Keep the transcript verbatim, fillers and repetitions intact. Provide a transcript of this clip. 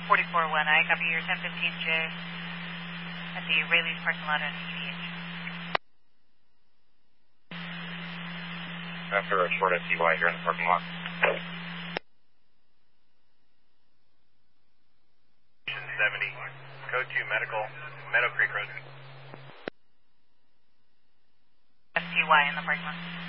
forty-four one, I copy your ten fifteen J at the Rayleigh's parking lot at E D H. After a short S C Y here in the parking lot. seventy, code two medical, Meadow Creek Road. S C Y in the parking lot.